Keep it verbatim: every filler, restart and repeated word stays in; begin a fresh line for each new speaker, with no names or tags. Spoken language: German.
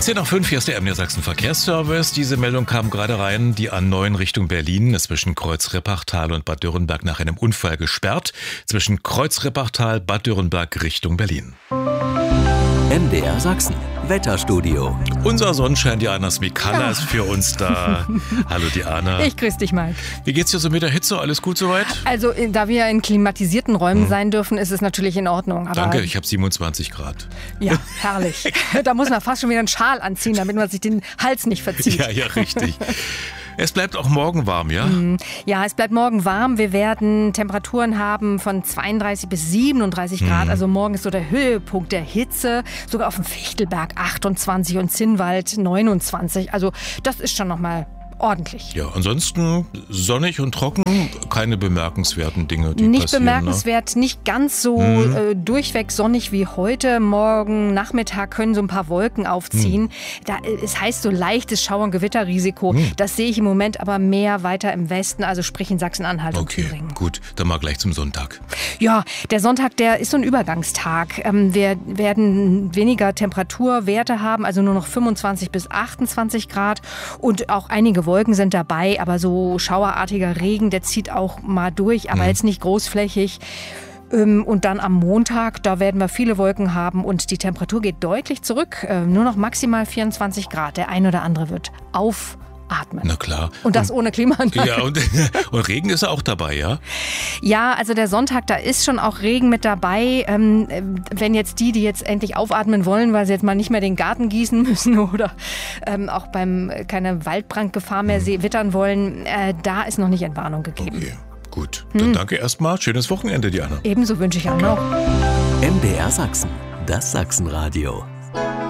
zehn nach fünf, hier ist der M D R Sachsen Verkehrsservice. Diese Meldung kam gerade rein. Die A neun Richtung Berlin ist zwischen Kreuz-Rippachtal und Bad Dürrenberg nach einem Unfall gesperrt. Zwischen Kreuz-Rippachtal, Bad Dürrenberg Richtung Berlin.
M D R Sachsen Wetterstudio.
Unser Sonnenschein, Diana Smikalla, ja. ist für uns da. Hallo Diana.
Ich grüße dich, Mike.
Wie geht's dir so mit der Hitze? Alles gut soweit?
Also, da wir in klimatisierten Räumen hm. sein dürfen, ist es natürlich in Ordnung. Aber
Danke, ich habe siebenundzwanzig Grad.
Ja, herrlich. Da muss man fast schon wieder einen Schal anziehen, damit man sich den Hals nicht verzieht.
Ja, ja, richtig. Es bleibt auch morgen warm, ja?
Ja, es bleibt morgen warm. Wir werden Temperaturen haben von zweiunddreißig bis siebenunddreißig Grad. Mhm. Also morgen ist so der Höhepunkt der Hitze. Sogar auf dem Fichtelberg achtundzwanzig und Zinnwald neunundzwanzig. Also das ist schon nochmal ordentlich.
Ja, ansonsten sonnig und trocken, keine bemerkenswerten Dinge, die
nicht
passieren.
Nicht bemerkenswert, ne? Nicht ganz so mhm. äh, durchweg sonnig wie heute. Morgen Nachmittag können so ein paar Wolken aufziehen. Mhm. Da, es heißt so leichtes Schauer- und Gewitterrisiko. Mhm. Das sehe ich im Moment aber mehr weiter im Westen, also sprich in Sachsen-Anhalt
okay,
und Thüringen.
Gut, dann mal gleich zum Sonntag.
Ja, der Sonntag, der ist so ein Übergangstag. Ähm, wir werden weniger Temperaturwerte haben, also nur noch fünfundzwanzig bis achtundzwanzig Grad und auch einige Wolken sind dabei, aber so schauerartiger Regen, der zieht auch mal durch, aber mhm. jetzt nicht großflächig. Und dann am Montag, da werden wir viele Wolken haben und die Temperatur geht deutlich zurück. Nur noch maximal vierundzwanzig Grad. Der ein oder andere wird aufatmen.
Na klar.
Und das und, ohne Klimaanlage.
Ja, und, und Regen ist auch dabei, ja?
Ja, also der Sonntag, da ist schon auch Regen mit dabei. Ähm, wenn jetzt die, die jetzt endlich aufatmen wollen, weil sie jetzt mal nicht mehr den Garten gießen müssen oder ähm, auch beim keine Waldbrandgefahr mehr hm. wittern wollen, äh, da ist noch nicht Entwarnung gegeben.
Okay. Gut, dann hm. danke erstmal. Schönes Wochenende, Diana.
Ebenso wünsche ich auch noch.
M D R Sachsen, das Sachsenradio.